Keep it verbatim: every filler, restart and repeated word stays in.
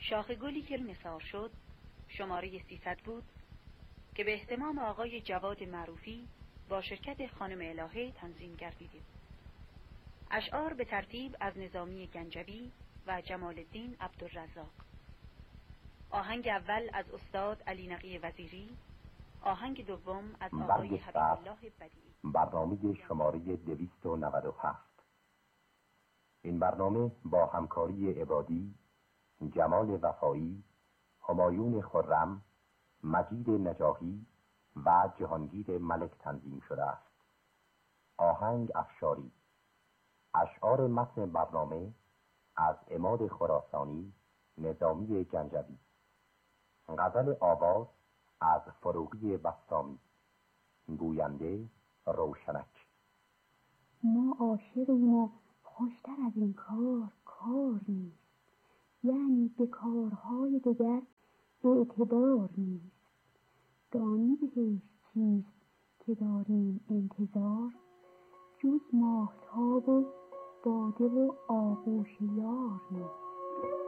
شاخ گلی که نثار شد شماره سیصد بود که به اهتمام آقای جواد معروفی با شرکت خانم الهه تنظیم گردیده. اشعار به ترتیب از نظامی گنجوی و جمال الدین عبدالرزاق. آهنگ اول از استاد علی نقی وزیری، آهنگ دوم از آقای حبیب الله بدیعی. برنامه شماره دویست و نود و هفت. این برنامه با همکاری عبادی، جمال وفایی، همایون خرم، مجید نجاحی و جهانگیر ملک تنظیم شده است. آهنگ افشاری. اشعار متن برنامه از عماد خراسانی، نظامی گنجوی. غزل آواز از فروغی بسطامی. گوینده روشنک. ما عاشقیم و خوشتر از این کار کار نیست، یعنی به کارهای دیگر اعتبار نیست. دانی بهش چیست که داریم انتظار، جز ماهتاب و باده و آغوش یار نیست.